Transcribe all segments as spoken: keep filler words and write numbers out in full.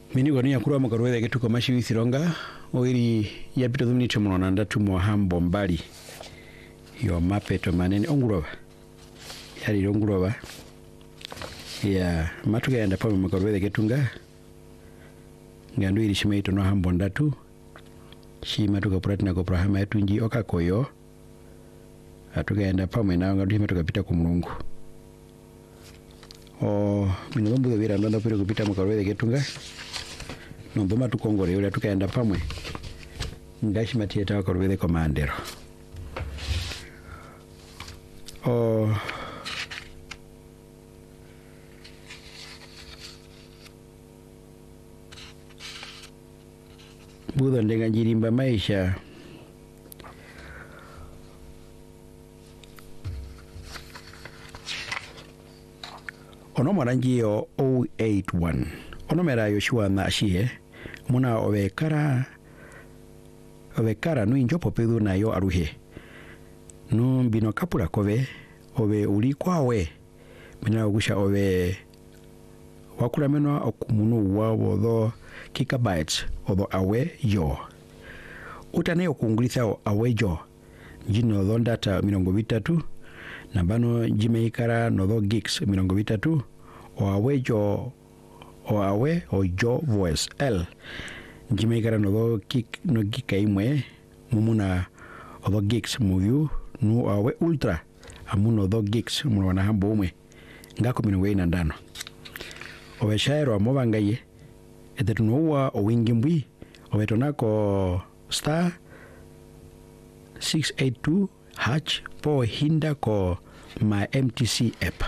Mini gonia kurwa makarwethe getuko mashi withironga oiri yapito thumni chomono nanda tumo hambo mbali yo mapeto manene onguroba yari onguroba ya matuga yanda pa makarwethe getunga ngandu iri shimeito no hambo ndatu shi matuga pratina ko prahama yatunji okakoyo atuga yanda pa mena ngandu matuga pita ku mulungu o mino mbuga vira ndanda pira kupita makarwethe getunga nomboma tukongore yule tukaenda pamwe ndashi matieta wakarwethe komandero o Budo ndenga njirimba maisha ono mwaranjio zero eight one ono mera yoshua na ashie muna ovekara ovekara nu injopo pedu na yo aruhe nu bino kapura kove ove uli kwawe mina ogusha ove wakura meno okumunu wa wodho gigabytes odo awe yo utane okungulitha awe yo jino dho data mirongo bitatu na bano jimeikara no dho gigs mirongo bitatu o awe yo o awe o jo voice l jimeikara no dho gig no gika imwe mumuna o dho gigs muyu nu awe ultra amuno dho gigs mwana hambo umwe ngako mirongo ina ndano owe shairo amobangaye etetunowa o wingi mbwi owe tonako star six eight two hatch po hinda ko my M T C app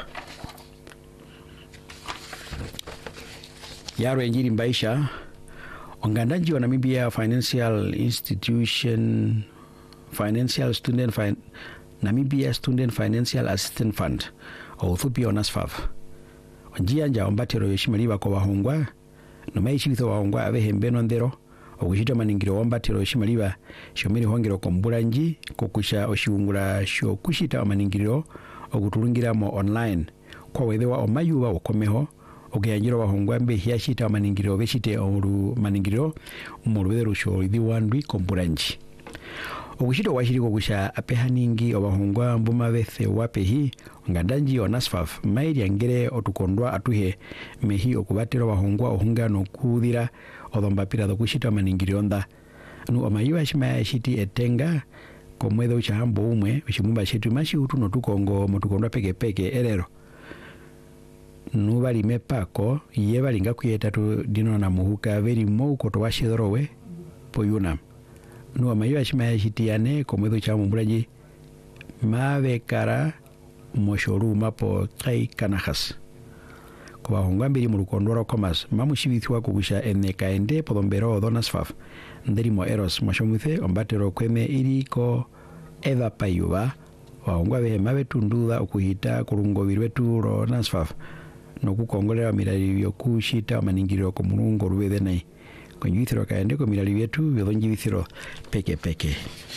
yaro enjiri mbaisha ongandanji wa Namibia Financial Institution Financial Student fin Namibia Student Financial Assistance Fund o thupi onasfaf onjia nja ombatero yoshimaliwa kwa wahongwa no maishi bitho wahongwa abe hembeno ndero okushita maningiro ombatero yoshimaliwa shomiri hongero kombulanji kokusha oshiungura sho kushita maningiro okutulungira mo online kwa wedewa omayuba okomeho ogeyanjiro wahongwa mbe hiashita maningiro beshite oru maningiro umurubede rusho idhiwandwi kombulanji okushito washiriko kusha apehaningi obahongwa mbuma bethe wapehi ngandanji onasfaf mairi angere otukondwa atuhe mehi okubatero bahongwa ohunga no kudira odombapira dokushita maningiro onda nu omayuba shimaya shiti etenga komwedo uchahambo umwe ushimumba shetu mashi utu no tukongo motukondwa peke peke erero nubali mepako yebali ngakuyeta tu dino na muhuka veri mouko to washidorowe poyunam nuwa mayuwa shimaya shitiane komwedo chamu mbulaji mawe kara moshoru mapo kai kanahas kwa honga mbiri mulukondoro komas mamu shibithiwa kukusha ene kaende podombero donasfaf nderi mo eros moshomuthe ombatero kweme iriko eva payuwa wa honga ve mawe tunduda okuhita kurungo virwetu ro nasfaf nokukongolera mirali yokushita maningiro komulungo rubede nai konjithiro kaende ko mirali byetu byonji bithiro peke peke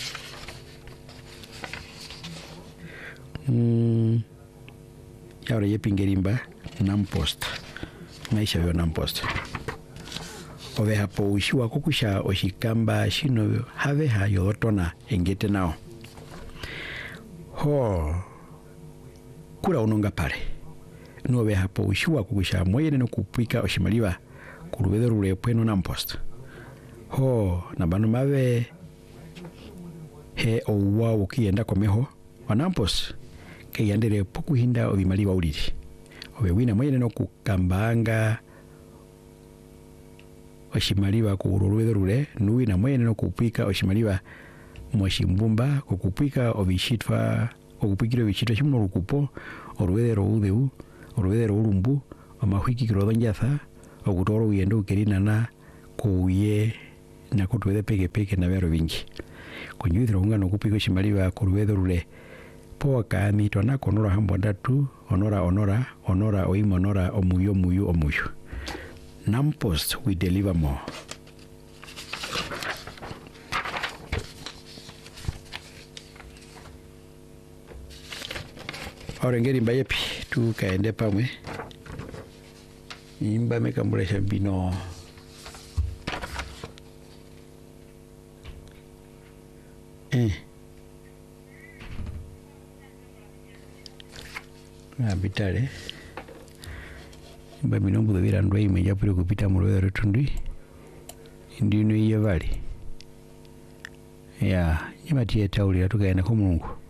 mm yaro yepingerimba nampost maisha yo nampost ove hapo ushiwa kokusha oshikamba shino have ha yotona engete nao ho kura unonga pare nobe hapo ushiwa kokusha moyene no kupika oshimaliwa kurubede rule pweno nampost ho na bano mabe he owa ukienda komeho wanampost ke yandere poku hinda obimaliwa uliri obe wina moyene no kukambanga oshimaliwa kurubede rule nuwina moyene no kupika oshimaliwa moshimbumba kokupika obishitwa okupikira obishitwa shimno rukupo orubede ro udeu orubede ro urumbu amahwiki kirodonjatha okutoro uyendo ukerina na kuye na kutuwede peke peke na vero vingi konjuithiro hunga no kupiko shimaliwa kurubede rule po kami tona konora hambo ndatu onora onora onora oimo onora omuyo muyo omuyo nampost we deliver more orengeri mbayepi tu kaende pamwe imba mekambulesha bino eh na bitale mba minombo dovira ndo imeja pure kupita mu lwero tundi ndino iye vali ya nyamati ya tauli atukaenda ko Mulungu